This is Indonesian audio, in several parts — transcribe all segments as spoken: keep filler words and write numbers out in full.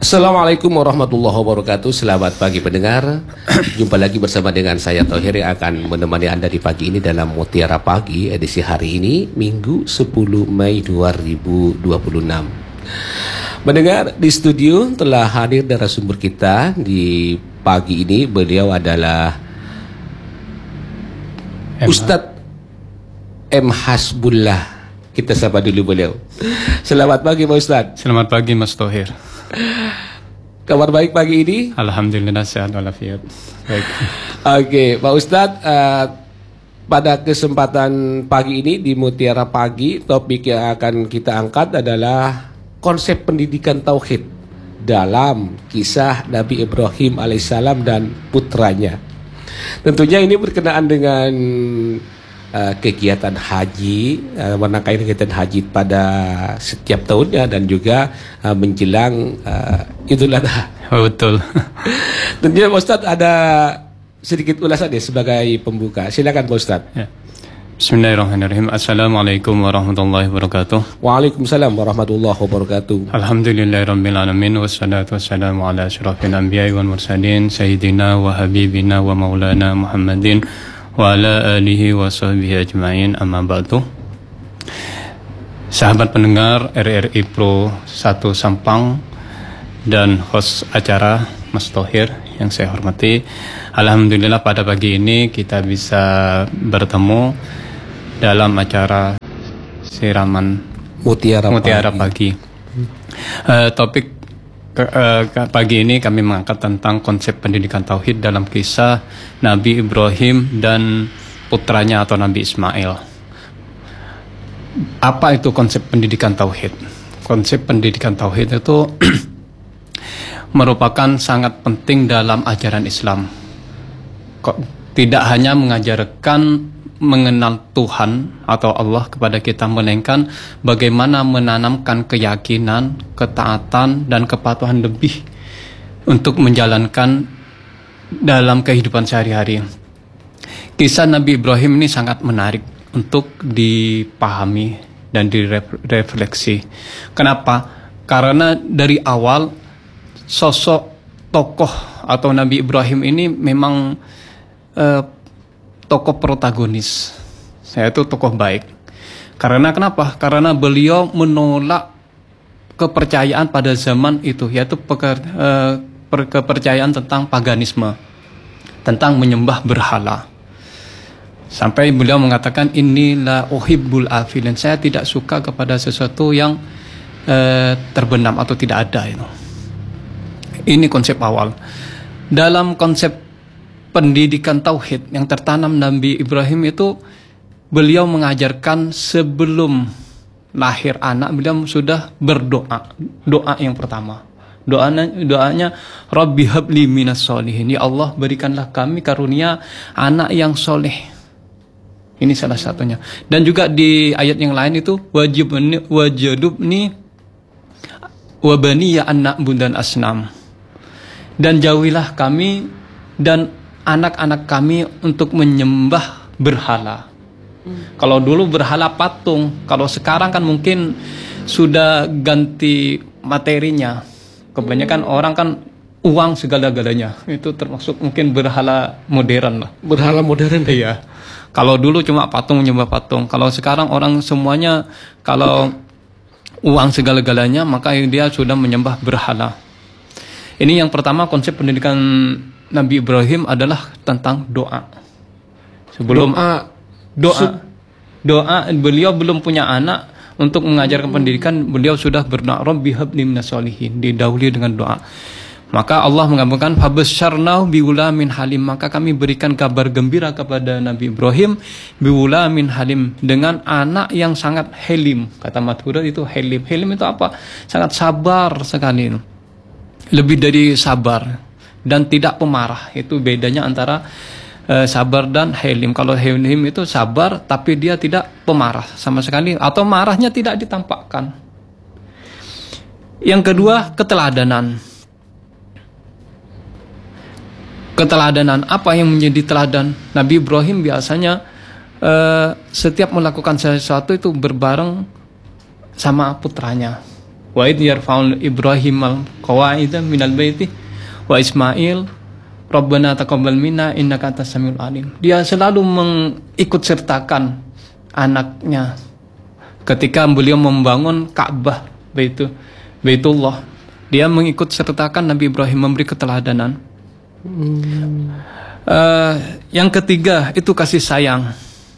Assalamualaikum warahmatullahi wabarakatuh. Selamat pagi pendengar. Jumpa lagi bersama dengan saya Thohir yang akan menemani Anda di pagi ini dalam Mutiara Pagi edisi hari ini Minggu sepuluh Mei dua ribu dua puluh enam. Mendengar di studio telah hadir narasumber kita di pagi ini. Beliau adalah Ustadz M. Hasbullah. Kita sapa dulu beliau. Selamat pagi Pak Ustadz. Selamat pagi Mas Thohir. Kabar baik pagi ini? Alhamdulillah sehat walafiat. Baik. Oke, Pak Ustadz, uh, pada kesempatan pagi ini di Mutiara Pagi, topik yang akan kita angkat adalah konsep pendidikan tauhid dalam kisah Nabi Ibrahim alaihissalam dan putranya. Tentunya ini berkenaan dengan uh, kegiatan haji, uh, menangkai kegiatan haji pada setiap tahunnya dan juga uh, menjelang uh, Idul Adha. Oh, betul. Tentunya Pak Ustadz ada sedikit ulasan ya sebagai pembuka. Silakan Pak Ustadz. Ya. Bismillahirrahmanirrahim. Assalamualaikum warahmatullahi wabarakatuh. Waalaikumsalam warahmatullahi wabarakatuh. Alhamdulillahirabbil alamin wassalatu wassalamu ala asyrafil anbiya'i wal mursalin sayyidina wa habibina wa maulana Muhammadin wa ala alihi wa sahbihi ajma'in, amma ba'du. Sahabat pendengar R R I Pro satu Sampang dan host acara Mas Thohir yang saya hormati, alhamdulillah pada pagi ini kita bisa bertemu dalam acara siraman Mutiara, Mutiara Pagi. Pagi. Uh, topik ke, uh, pagi ini kami mengangkat tentang konsep pendidikan tauhid dalam kisah Nabi Ibrahim dan putranya atau Nabi Ismail. Apa itu konsep pendidikan tauhid? Konsep pendidikan tauhid itu merupakan sangat penting dalam ajaran Islam. Kok tidak hanya mengajarkan mengenal Tuhan atau Allah kepada kita, melainkan bagaimana menanamkan keyakinan, ketaatan, dan kepatuhan lebih untuk menjalankan dalam kehidupan sehari-hari. Kisah Nabi Ibrahim ini sangat menarik untuk dipahami dan direfleksi. Kenapa? Karena dari awal sosok tokoh atau Nabi Ibrahim ini memang eh, tokoh protagonis. Saya itu tokoh baik. Karena kenapa? Karena beliau menolak kepercayaan pada zaman itu, yaitu peker, eh, kepercayaan tentang paganisme, tentang menyembah berhala. Sampai beliau mengatakan, inilah uhibbul afilin. Saya tidak suka kepada sesuatu yang eh, terbenam atau tidak ada itu. Ini konsep awal. Dalam konsep pendidikan tauhid yang tertanam Nabi Ibrahim itu, beliau mengajarkan sebelum lahir anak, beliau sudah berdoa. Doa yang pertama, doanya, doanya Rabbi habli minas solihin. Ya Allah, berikanlah kami karunia anak yang soleh. Ini salah satunya. Dan juga di ayat yang lain itu, wajibni wajadubni wabani ya anak bundan asnam. Dan jauhilah kami dan anak-anak kami untuk menyembah berhala. Hmm. Kalau dulu berhala patung, kalau sekarang kan mungkin sudah ganti materinya. Kebanyakan hmm. orang kan uang segala-galanya. Itu termasuk mungkin berhala modern lah. Berhala modern? Iya. Kalau dulu cuma patung, menyembah patung. Kalau sekarang orang semuanya kalau uang segala-galanya, maka dia sudah menyembah berhala. Ini yang pertama, konsep pendidikan Nabi Ibrahim adalah tentang doa. Sebelum doa, doa, doa beliau belum punya anak, untuk mengajarkan hmm. pendidikan beliau sudah berdoa, Rabbi habli minas solihin, didahului dengan doa. Maka Allah mengabulkan, fabasyarnahu bighulamin halim, maka kami berikan kabar gembira kepada Nabi Ibrahim bighulamin halim, dengan anak yang sangat halim. Kata Madhurat itu halim. Halim itu apa? Sangat sabar sekali. Lebih dari sabar dan tidak pemarah. Itu bedanya antara uh, sabar dan halim. Kalau halim itu sabar tapi dia tidak pemarah sama sekali, atau marahnya tidak ditampakkan. Yang kedua, keteladanan. Keteladanan, apa yang menjadi teladan? Nabi Ibrahim biasanya uh, setiap melakukan sesuatu itu berbareng sama putranya. Wa id yarfa'u Ibrahim al-qawa'ida minal baiti wa Ismail Rabbana taqabbal minna innaka antas samiul alim. Dia selalu mengikut sertakan anaknya ketika beliau membangun Ka'bah, Baitu Baitullah. Dia mengikut sertakan Nabi Ibrahim, memberi keteladanan. Hmm. Uh, yang ketiga itu kasih sayang.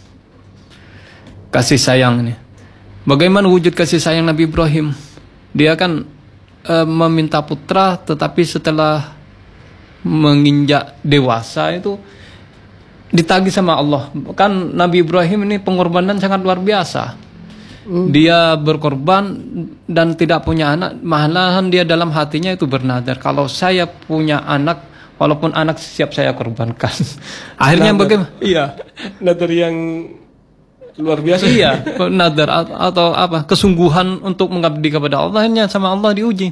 Kasih sayang ini. Bagaimana wujud kasih sayang Nabi Ibrahim? Dia kan uh, meminta putra, tetapi setelah menginjak dewasa itu ditagih sama Allah. Kan Nabi Ibrahim ini pengorbanan sangat luar biasa. Mm. Dia berkorban dan tidak punya anak, malahan dia dalam hatinya itu bernadar, kalau saya punya anak, walaupun anak siap saya korbankan. Akhirnya bagaimana? Iya, nadar yang luar biasa. Iya, nadar atau apa? Kesungguhan untuk mengabdi kepada Allah, hanya sama Allah diuji.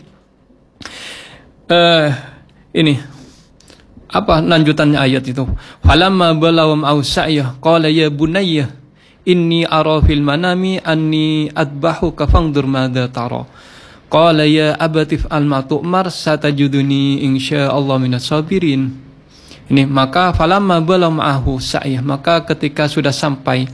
Eh, uh, ini apa lanjutannya ayat itu? Falamma balawam ausa'ya qala ya bunayya inni ara fil manami anni adbahuka fangdur madza tara. Qala ya abati fa'al ma tu'mar satajuduni insyaallah minas sabirin. Ini maka falamma balawam ahu sa'ya, maka ketika sudah sampai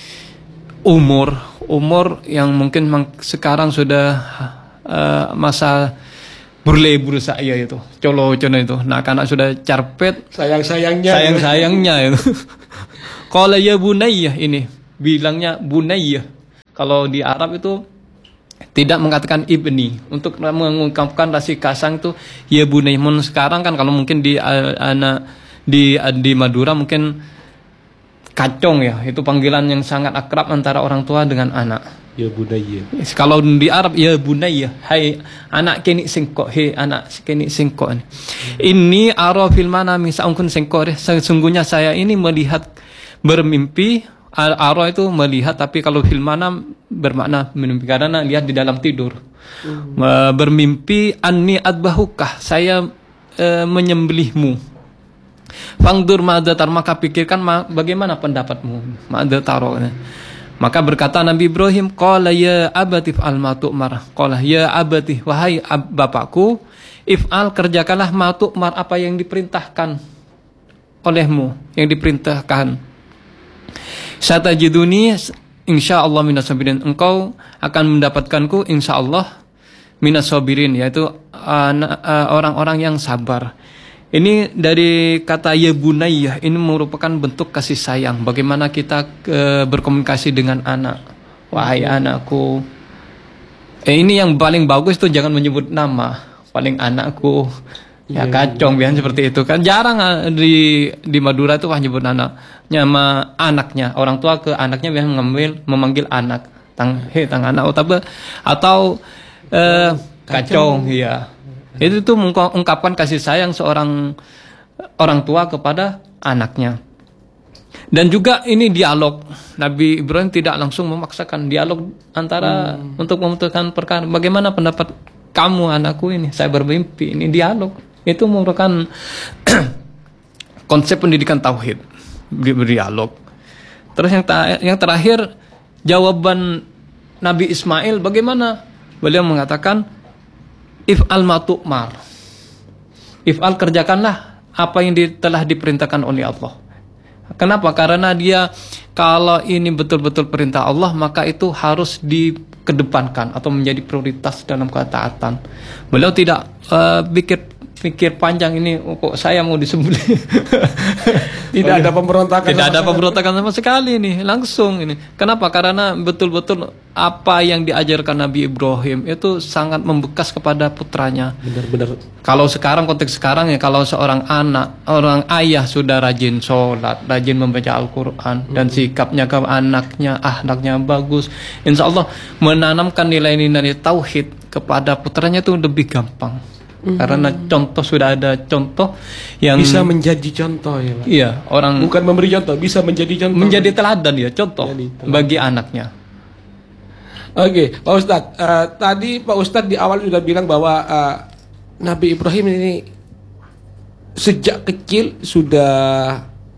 umur umur yang mungkin sekarang sudah uh, masa burle-burle saya itu, colo-colo itu. Nah, anak sudah carpet, sayang-sayangnya, sayang-sayangnya itu. Qala ya bunayya, ini bilangnya bunayya. Kalau di Arab itu tidak mengatakan ibni, untuk mengungkapkan rasi kasang itu ya bunayya. Sekarang kan kalau mungkin di anak di di Madura mungkin kacong ya, itu panggilan yang sangat akrab antara orang tua dengan anak. Ya bunayya. Kalau di Arab ya bunayya, hai anak kini singkok, hei anak kini singkok ini. Ini ara fil manami, saungkun singkok, sesungguhnya saya ini melihat bermimpi. Ara itu melihat, tapi kalau fil manam bermakna mimpi karena lihat di dalam tidur. Hmm. Bermimpi anni adbahukah, saya e, menyembelihmu. Fangdur ma'adatar, maka pikirkan ma, bagaimana pendapatmu. Ma'adataro. Maka berkata Nabi Ibrahim, qala ya abati fa'al ma tu'mar. Qala ya abati, wahai ab, bapakku, if'al, kerjakanlah ma tu'mar, apa yang diperintahkan olehmu, yang diperintahkan. Satajiduni insyaallah minas sabirin, engkau akan mendapatkanku insyaallah minas sabirin, yaitu uh, uh, orang-orang yang sabar. Ini dari kata ya bunayya, ini merupakan bentuk kasih sayang. Bagaimana kita e, berkomunikasi dengan anak. Wahai anakku. Eh, ini yang paling bagus tuh jangan menyebut nama. Paling anakku. Ya kacong biasanya seperti itu kan. Jarang di di Madura itu wah nyebut anak. Nama anaknya. Orang tua ke anaknya biasanya mengambil memanggil anak. Tang he tang anak atau atau e, kacong, iya. Itu tuh mengungkapkan kasih sayang seorang orang tua kepada anaknya. Dan juga ini dialog. Nabi Ibrahim tidak langsung memaksakan, dialog antara hmm. untuk memutuskan perkara. Bagaimana pendapat kamu anakku ini? Saya bermimpi. Ini dialog. Itu merupakan konsep pendidikan tauhid, berdialog. Terus yang ta- yang terakhir jawaban Nabi Ismail bagaimana? Beliau mengatakan if'al ma tu'mar. If'al, kerjakanlah apa yang di, telah diperintahkan oleh Allah. Kenapa? Karena dia kalau ini betul-betul perintah Allah, maka itu harus dikedepankan atau menjadi prioritas dalam ketaatan. Beliau tidak uh, pikir pikir panjang ini, oh, kok saya mau disembelih. Tidak ada pemberontakan. Tidak ada pemberontakan sama sekali nih, langsung ini. Kenapa? Karena betul-betul apa yang diajarkan Nabi Ibrahim itu sangat membekas kepada putranya. Benar-benar. Kalau sekarang, konteks sekarang ya, kalau seorang anak, orang ayah sudah rajin sholat, rajin membaca Al-Quran, hmm. dan sikapnya ke anaknya, akhlaknya bagus, insya Allah menanamkan nilai-nilai tauhid kepada putranya itu lebih gampang. Mm-hmm. Karena contoh, sudah ada contoh yang bisa menjadi contoh ya Pak. Iya, orang bukan memberi contoh, bisa menjadi contoh. Menjadi teladan ya, contoh teladan bagi anaknya. Oke, Pak Ustadz, uh, tadi Pak Ustadz di awal sudah bilang bahwa uh, Nabi Ibrahim ini sejak kecil sudah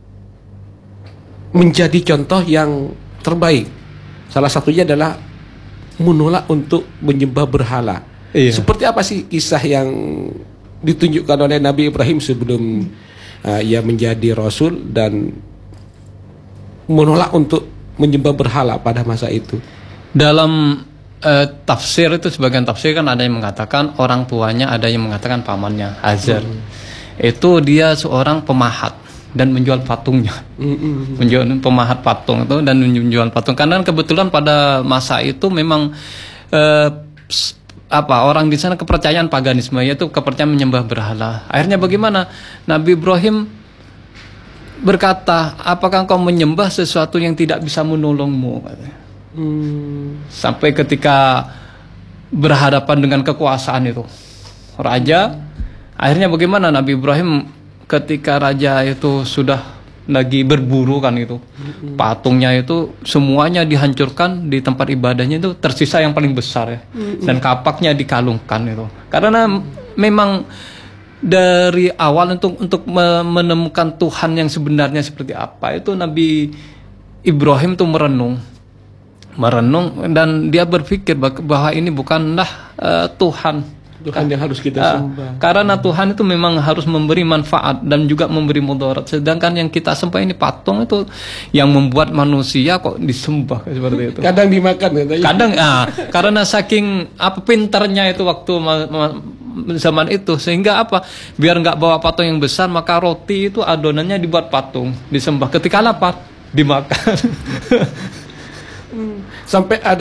menjadi contoh yang terbaik. Salah satunya adalah menolak untuk menyembah berhala. Iya. Seperti apa sih kisah yang ditunjukkan oleh Nabi Ibrahim sebelum uh, ia menjadi rasul dan menolak untuk menyembah berhala pada masa itu? Dalam eh, tafsir itu, sebagian tafsir kan ada yang mengatakan orang tuanya, ada yang mengatakan pamannya, Azar. Hmm. Itu dia seorang pemahat dan menjual patungnya. Hmm. Menjual pemahat patung itu dan menjual patung. Karena kebetulan pada masa itu memang eh, apa orang di sana kepercayaan paganisme, yaitu kepercayaan menyembah berhala. Akhirnya bagaimana? Nabi Ibrahim berkata, apakah kau menyembah sesuatu yang tidak bisa menolongmu? Hmm. Sampai ketika berhadapan dengan kekuasaan itu raja, akhirnya bagaimana Nabi Ibrahim ketika raja itu sudah lagi berburu kan itu, hmm. patungnya itu semuanya dihancurkan, di tempat ibadahnya itu tersisa yang paling besar ya, hmm. dan kapaknya dikalungkan itu, karena hmm. memang dari awal untuk untuk menemukan Tuhan yang sebenarnya seperti apa itu Nabi Ibrahim tuh merenung merenung dan dia berpikir bahwa ini bukanlah uh, Tuhan Tuhan yang harus kita uh, sembah. Karena Tuhan itu memang harus memberi manfaat dan juga memberi mudarat, sedangkan yang kita sembah ini patung itu yang membuat manusia kok disembah seperti itu. Kadang dimakan katanya. Kadang ah, karena saking apa pinternya itu waktu ma- ma- zaman itu, sehingga apa, biar nggak bawa patung yang besar, maka roti itu adonannya dibuat patung, disembah, ketika lapar dimakan. Sampai ada